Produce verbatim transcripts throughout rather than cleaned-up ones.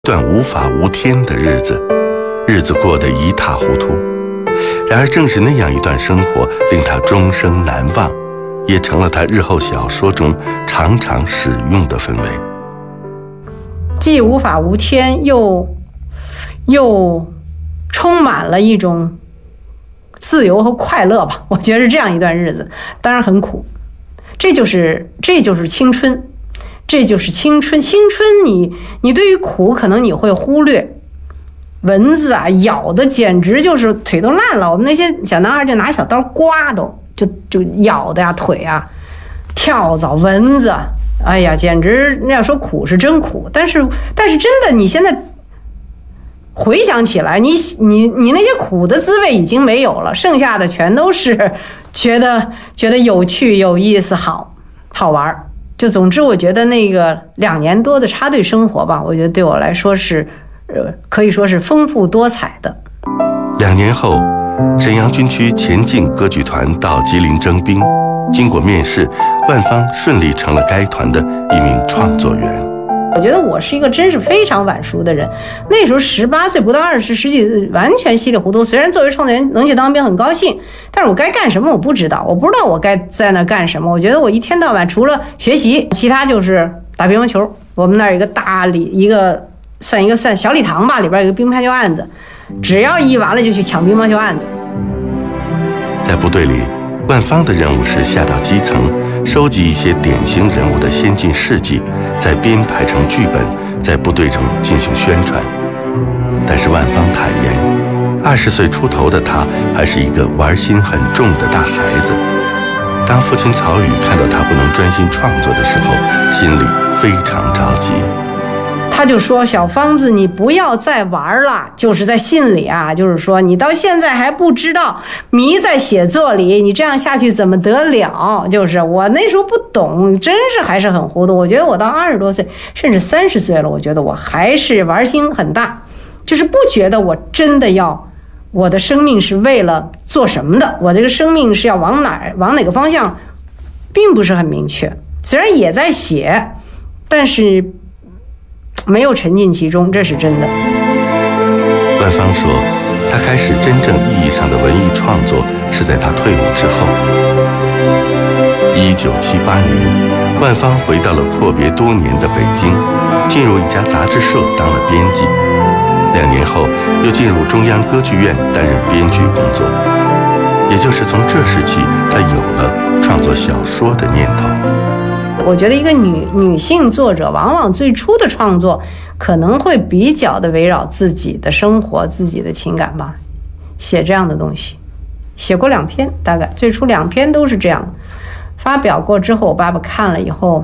段无法无天的日子，日子过得一塌糊涂。然而正是那样一段生活，令他终生难忘，也成了他日后小说中常常使用的氛围。 既无法无天，又又充满了一种自由和快乐吧。我觉得是这样一段日子，当然很苦。这就是这就是青春。这就是青春，青春你你对于苦可能你会忽略，蚊子啊咬的简直就是腿都烂了，我们那些小男孩就拿小刀刮都就就咬的呀腿啊，跳蚤蚊子，哎呀简直那要说苦是真苦，但是但是真的你现在回想起来，你你你那些苦的滋味已经没有了，剩下的全都是觉得觉得有趣有意思好好玩。就总之我觉得那个两年多的插队生活吧，我觉得对我来说是呃，可以说是丰富多彩的。 两年后，沈阳军区前进歌剧团到吉林征兵，经过面试，万芳顺利成了该团的一名创作员。 我觉得我是一个真是非常晚熟的人，那时候十八岁不到二十，十几完全稀里糊涂。虽然作为创作员能去当兵很高兴，但是我该干什么我不知道，我不知道我该在那干什么。我觉得我一天到晚除了学习，其他就是打乒乓球。我们那儿有一个大礼，一个算一个算小礼堂吧，里边有个乒乓球案子，只要一完了就去抢乒乓球案子。 在部队里，万芳的任务是下到基层，收集一些典型人物的先进事迹，再编排成剧本，在部队中进行宣传。但是万芳坦言，二十岁出头的他还是一个玩心很重的大孩子。当父亲曹禺看到他不能专心创作的时候，心里非常着急。 他就说：“小芳子，你不要再玩了。”就是在信里啊，就是说你到现在还不知道迷在写作里，你这样下去怎么得了？就是我那时候不懂，真是还是很糊涂。我觉得我到二十多岁，甚至三十岁了，我觉得我还是玩心很大，就是不觉得我真的要我的生命是为了做什么的，我这个生命是要往哪往哪个方向，并不是很明确。虽然也在写，但是没有沉浸其中，这是真的。 万芳说，他开始真正意义上的文艺创作是在他退伍之后。一九七八年，万芳回到了阔别多年的北京，进入一家杂志社当了编辑。两年后，又进入中央歌剧院担任编剧工作。也就是从这时起，他有了创作小说的念头。 我觉得一个女女性作者往往最初的创作可能会比较的围绕自己的生活、自己的情感吧，写这样的东西，写过两篇，大概最初两篇都是这样。发表过之后，我爸爸看了以后，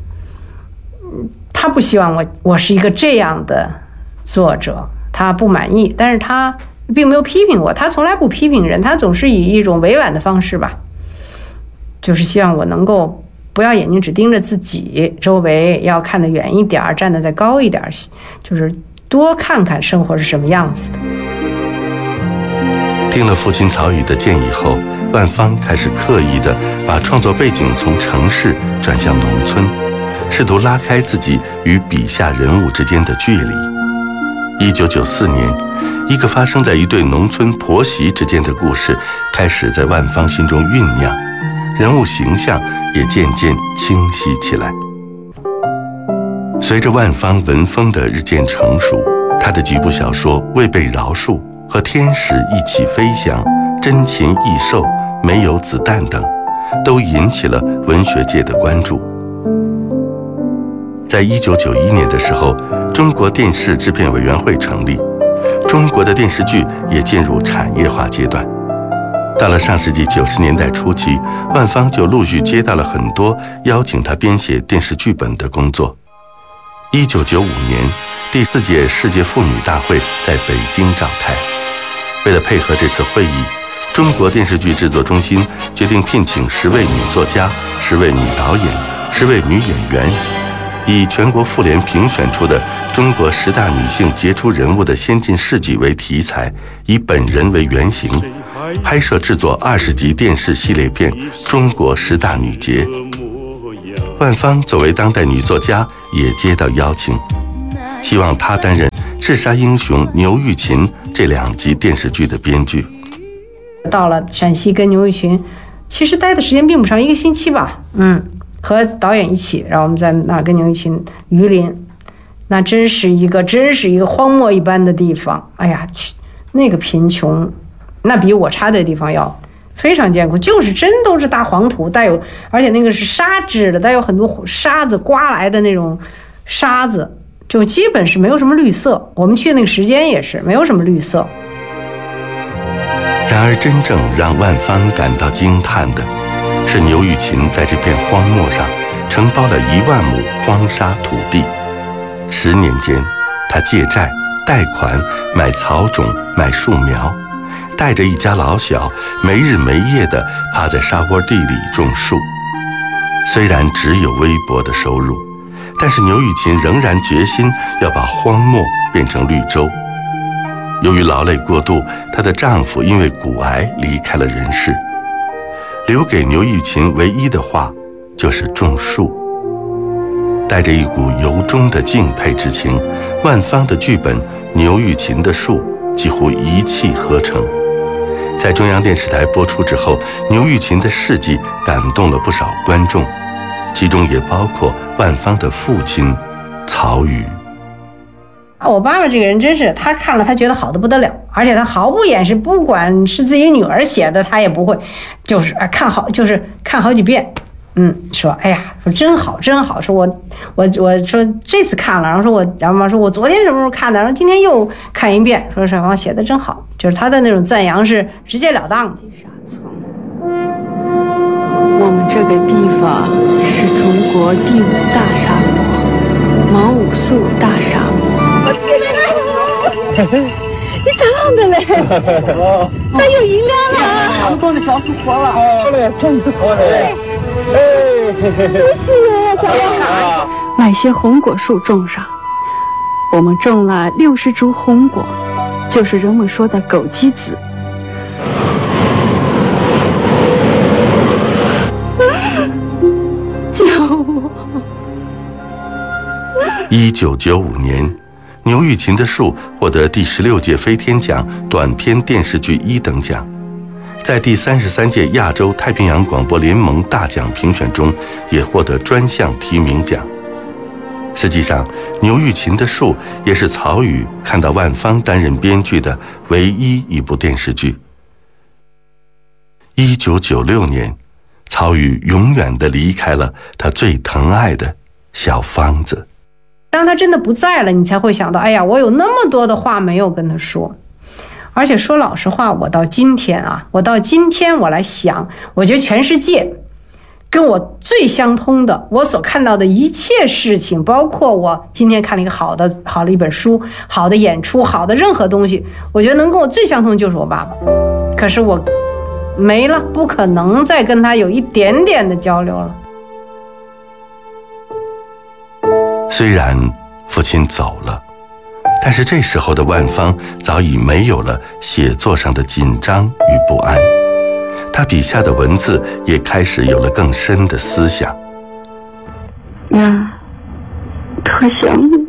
他不希望我我是一个这样的作者，他不满意，但是他并没有批评我，他从来不批评人，他总是以一种委婉的方式吧，就是希望我能够不要眼睛只盯着自己，周围要看得远一点，站得再高一点，就是多看看生活是什么样子的。 听了父亲曹禺的建议后，万芳开始刻意地把创作背景从城市转向农村，试图拉开自己与笔下人物之间的距离。一九九四年，一个发生在一对农村婆媳之间的故事开始在万芳心中酝酿，人物形象也渐渐清晰起来。随着万芳文风的日渐成熟，她的几部小说《未被饶恕》和《天使一起飞翔》《真禽异兽》《没有子弹》等，都引起了文学界的关注。在一九九一年的时候，中国电视制片委员会成立，中国的电视剧也进入产业化阶段。到了上世纪九十年代初期，万芳就陆续接到了很多邀请她编写电视剧本的工作。一九九五年，第四届世界妇女大会在北京召开。为了配合这次会议，中国电视剧制作中心决定聘请十位女作家、十位女导演、十位女演员，以全国妇联评选出的中国十大女性杰出人物的先进事迹为题材，以本人为原型，拍摄制作二十集电视系列片《中国十大女杰》。万芳作为当代女作家，也接到邀请。 希望他担任《赤杀英雄牛玉琴》这两集电视剧的编剧。 到了陕西跟牛玉琴其实待的时间并不长，一个星期吧，嗯，和导演一起，然后我们在那跟牛玉琴榆林，那真是一个真是一个荒漠一般的地方。哎呀，那个贫穷，那比我插的地方要非常艰苦，就是真都是大黄土，带有而且那个是沙质的，带有很多沙子刮来的那种沙子，就基本是没有什么绿色。我们去那个时间也是没有什么绿色。 然而真正让万芳感到惊叹的是，牛玉琴在这片荒漠上承包了一万亩荒沙土地。十年间，他借债贷款买草种买树苗，带着一家老小没日没夜地趴在沙窝地里种树。虽然只有微薄的收入，但是牛玉琴仍然决心要把荒漠变成绿洲。由于劳累过度，她的丈夫因为骨癌离开了人世，留给牛玉琴唯一的话就是种树。带着一股由衷的敬佩之情，万芳的剧本《牛玉琴的树》几乎一气呵成。在中央电视台播出之后，牛玉琴的事迹感动了不少观众，其中也包括万芳的父亲曹禺。 我爸爸这个人真是，他看了他觉得好的不得了，而且他毫不掩饰，不管是自己女儿写的，他也不会，就是看好，就是看好几遍。嗯，说哎呀，说真好，真好。说我我我说这次看了，然后说我，然后妈说我昨天什么时候看的，然后今天又看一遍，说沈芳写的真好，就是他的那种赞扬是直截了当的。 我们这个地方是中国第五大沙漠，毛乌素大沙漠。 你咋弄的嘞？咋有银两了？ 俺们种的小树活了，好嘞，种的好嘞。哎， 不是呀，咋样？ 买些红果树种上，我们种了六十株红果，就是人们说的枸杞子。救我！ 一九九五年，牛玉琴的树获得第十六届飞天奖短篇电视剧一等奖，在第三十三届亚洲太平洋广播联盟大奖评选中也获得专项提名奖。实际上，牛玉琴的树也是曹禺看到万芳担任编剧的唯一一部电视剧。一九九六年，曹禺永远地离开了他最疼爱的小芳子。 当他真的不在了，你才会想到，哎呀，我有那么多的话没有跟他说。而且说老实话，我到今天啊，我到今天我来想，我觉得全世界跟我最相通的，我所看到的一切事情，包括我今天看了一个好的好的一本书，好的演出，好的任何东西，我觉得能跟我最相通就是我爸爸。可是我没了，不可能再跟他有一点点的交流了。 虽然父亲走了，但是这时候的万芳早已没有了写作上的紧张与不安，他笔下的文字也开始有了更深的思想。 妈，特想你，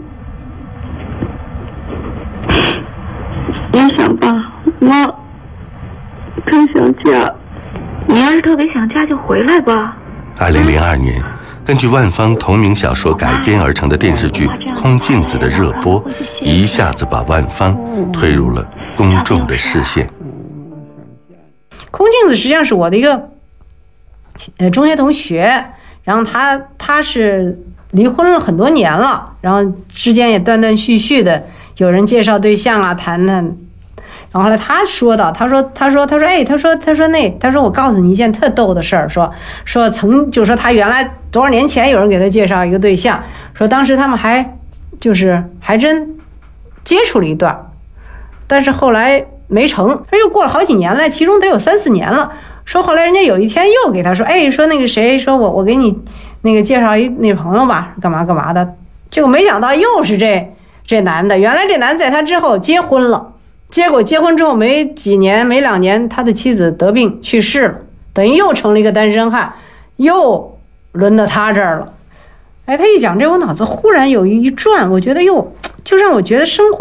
也想爸妈，特想家。你要是特别想家就回来吧。 二零零二年，根据万芳同名小说改编而成的电视剧《空镜子》的热播，一下子把万芳推入了公众的视线。 空镜子实际上是我的一个呃中学同学，然后他他是离婚了很多年了，然后之间也断断续续的有人介绍对象啊，谈谈。然后后来他说到，他说他说他说哎，他说他说那他说我告诉你一件特逗的事儿，说说曾就说他原来多少年前有人给他介绍一个对象，说当时他们还就是还真接触了一段，但是后来没成，他又过了好几年了，其中得有三四年了。说后来人家有一天又给他说，哎，说那个谁，说我我给你那个介绍一那朋友吧，干嘛干嘛的。结果没想到又是这这男的，原来这男在他之后结婚了，结果结婚之后没几年没两年，他的妻子得病去世了，等于又成了一个单身汉，又轮到他这儿了。哎，他一讲这，我脑子忽然有一转，我觉得又就让我觉得生活